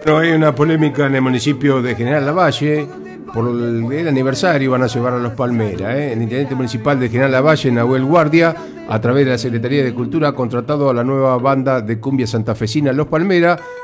No, hay una polémica en el municipio de General Lavalle. Por el aniversario van a llevar a los Palmeras. El intendente municipal de General Lavalle, Nahuel Guardia, a través de la Secretaría de Cultura, ha contratado a la nueva banda de cumbia santafesina Los Palmeras